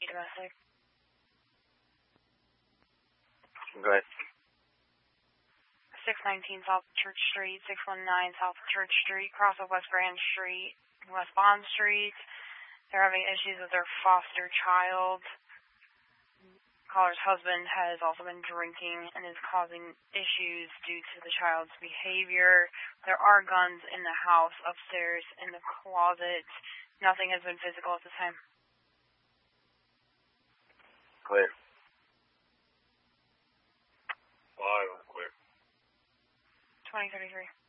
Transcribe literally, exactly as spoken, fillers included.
domestic. Go ahead. six nineteen South Church Street, six one nine South Church Street, cross of West Grand Street, West Bond Street. They're having issues with their foster child. Caller's husband has also been drinking and is causing issues due to the child's behavior. There are guns in the house, upstairs, in the closet. Nothing has been physical at this time. Clear. Five, clear. twenty thirty-three.